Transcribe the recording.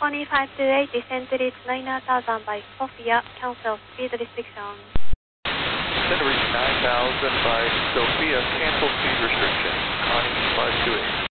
Connie 528, descend to reach 9000 by Sophia, cancel speed restriction. Descend to reach 9000 by Sophia, cancel speed restriction. Connie 528.